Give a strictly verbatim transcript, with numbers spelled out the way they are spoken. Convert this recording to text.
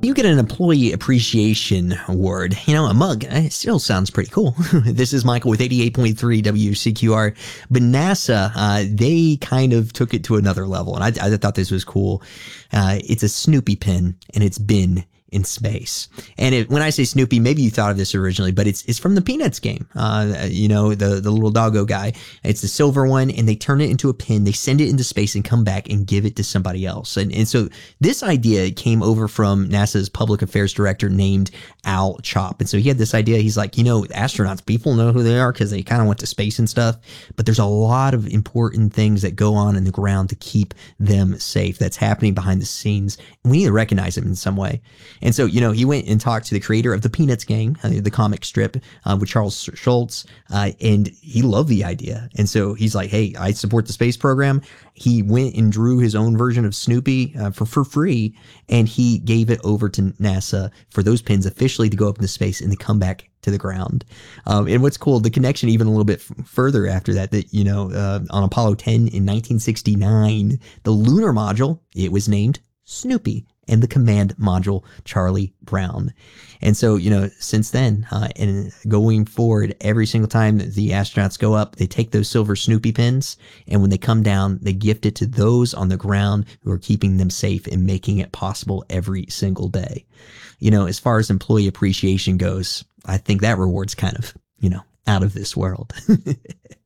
You get an employee appreciation award. You know, a mug. It still sounds pretty cool. This is Michael with eighty-eight point three W C Q R. But NASA, uh, they kind of took it to another level. And I, I thought this was cool. Uh, it's a Snoopy pin, and it's been in space. And it, when I say Snoopy, maybe you thought of this originally, but it's it's from the Peanuts game. Uh, you know, the, the little doggo guy. It's the silver one, and they turn it into a pin. They send it into space and come back and give it to somebody else. And, and so this idea came over from NASA's public affairs director named Al Chop. And so he had this idea. He's like, you know, astronauts, people know who they are because they kind of went to space and stuff, but there's a lot of important things that go on in the ground to keep them safe. That's happening behind the scenes. And we need to recognize them in some way. And so, you know, he went and talked to the creator of the Peanuts gang, uh, the comic strip, uh, with Charles Schultz, uh, and he loved the idea. And so he's like, hey, I support the space program. He went and drew his own version of Snoopy uh, for, for free, and he gave it over to NASA for those pins officially to go up into space and to come back to the ground. Um, and what's cool, the connection even a little bit f- further after that, that, you know, uh, on Apollo ten in nineteen sixty-nine, the lunar module, it was named Snoopy, and the command module, Charlie Brown. And so, you know, since then, uh, and going forward, every single time that the astronauts go up, they take those silver Snoopy pins, and when they come down, they gift it to those on the ground who are keeping them safe and making it possible every single day. You know, as far as employee appreciation goes, I think that reward's kind of, you know, out of this world.